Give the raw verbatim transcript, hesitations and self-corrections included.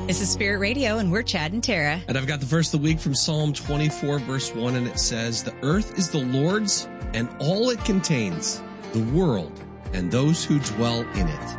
This is Spirit Radio, and we're Chad and Tara. And I've got the verse of the week from Psalm twenty-four, verse one, and it says, "The earth is the Lord's and all it contains, the world and those who dwell in it."